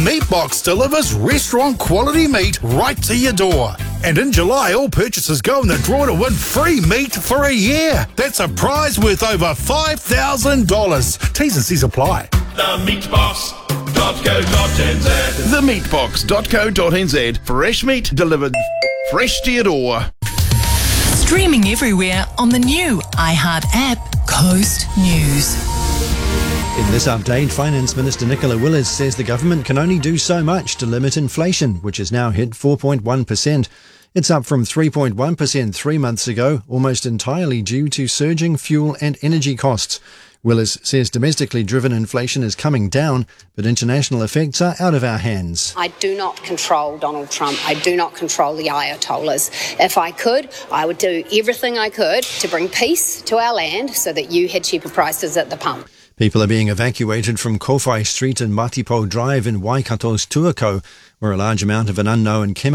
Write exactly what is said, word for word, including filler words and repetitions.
Meatbox delivers restaurant quality meat right to your door. And in July, all purchases go in the draw to win free meat for a year. That's a prize worth over five thousand dollars. T's and C's apply. The meatbox dot co dot n z. the meatbox dot co dot n z. Fresh meat delivered fresh to your door. Streaming everywhere on the new iHeart app, Coast News. In this update, Finance Minister Nicola Willis says the government can only do so much to limit inflation, which has now hit four point one percent. It's up from three point one percent three months ago, almost entirely due to surging fuel and energy costs. Willis says domestically driven inflation is coming down, but international effects are out of our hands. I do not control Donald Trump. I do not control the Ayatollahs. If I could, I would do everything I could to bring peace to our land so that you had cheaper prices at the pump. People are being evacuated from Kowhai Street and Matipo Drive in Waikato's Tuakau, where a large amount of an unknown chemical